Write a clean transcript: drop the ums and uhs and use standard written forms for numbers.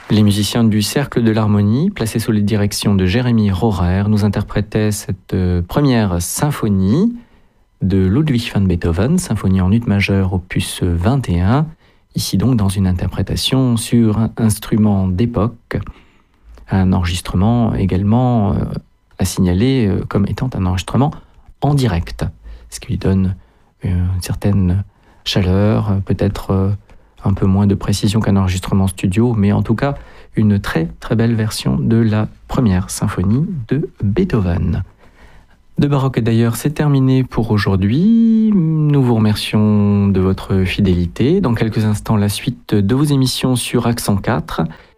Les musiciens du Cercle de l'Harmonie, placés sous les directions de Jérémy Rohrer, nous interprétaient cette première symphonie de Ludwig van Beethoven, symphonie en ut majeur opus 21, ici donc dans une interprétation sur un instrument d'époque, un enregistrement également à signaler comme étant un enregistrement en direct, ce qui lui donne une certaine chaleur, peut-être un peu moins de précision qu'un enregistrement studio, mais en tout cas une très très belle version de la première symphonie de Beethoven. De Baroque d'ailleurs, c'est terminé pour aujourd'hui. Nous vous remercions de votre fidélité. Dans quelques instants, la suite de vos émissions sur Accent 4